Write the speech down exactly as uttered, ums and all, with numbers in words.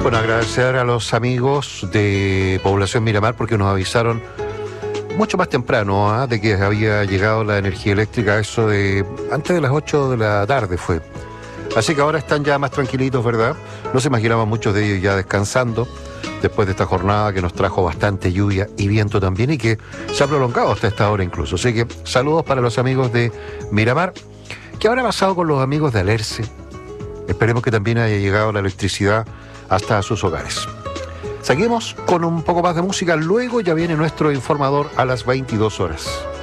Bueno, agradecer a los amigos de Población Miramar porque nos avisaron mucho más temprano ¿eh? de que había llegado la energía eléctrica, eso de antes de las ocho de la tarde fue. Así que ahora están ya más tranquilitos, ¿verdad? No se imaginaban muchos de ellos ya descansando después de esta jornada que nos trajo bastante lluvia y viento también y que se ha prolongado hasta esta hora incluso. Así que saludos para los amigos de Miramar. ¿Qué habrá pasado con los amigos de Alerce? Esperemos que también haya llegado la electricidad hasta sus hogares. Seguimos con un poco más de música, luego ya viene nuestro informador a las veintidós horas.